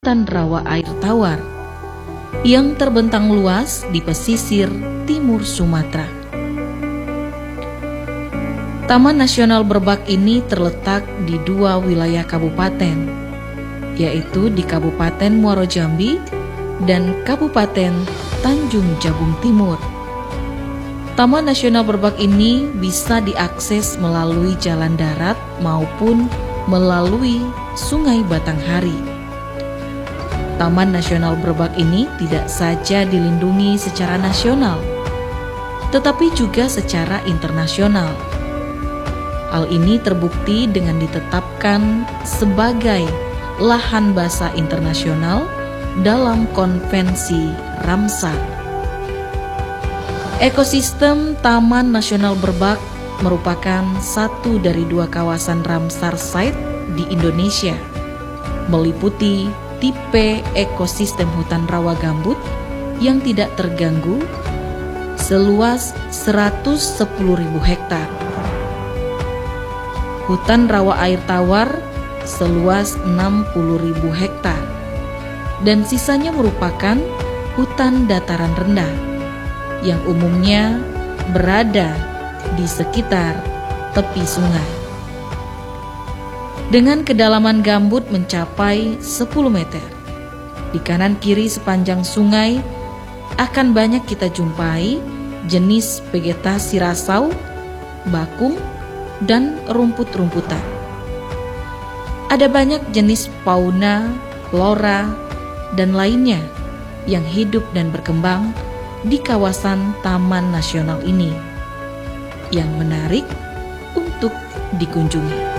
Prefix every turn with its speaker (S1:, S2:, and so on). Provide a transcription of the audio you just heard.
S1: hutan rawa air tawar yang terbentang luas di pesisir timur Sumatera. Taman Nasional Berbak ini terletak di 2 wilayah kabupaten, yaitu di Kabupaten Muaro Jambi dan Kabupaten Tanjung Jabung Timur. Taman Nasional Berbak ini bisa diakses melalui jalan darat maupun melalui Sungai Batanghari. Taman Nasional Berbak ini tidak saja dilindungi secara nasional, tetapi juga secara internasional. Hal ini terbukti dengan ditetapkan sebagai lahan basah internasional dalam Konvensi Ramsar. Ekosistem Taman Nasional Berbak merupakan satu dari 2 kawasan Ramsar Site di Indonesia, meliputi tipe ekosistem hutan rawa gambut yang tidak terganggu seluas 110.000 hektar. Hutan rawa air tawar seluas 60.000 hektar, dan sisanya merupakan hutan dataran rendah yang umumnya berada di sekitar tepi sungai. Dengan kedalaman gambut mencapai 10 meter, di kanan kiri sepanjang sungai akan banyak kita jumpai jenis vegetasi rasau, bakung, dan rumput-rumputan. Ada banyak jenis fauna, flora, dan lainnya yang hidup dan berkembang di kawasan Taman Nasional ini yang menarik untuk dikunjungi.